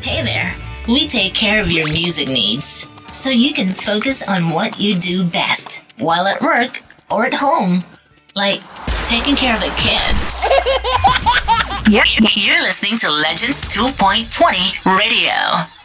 Hey there! We take care of your music needs so you can focus on what you do best while at work or at home. Like taking care of the kids. You're listening to Legends 2.20 Radio.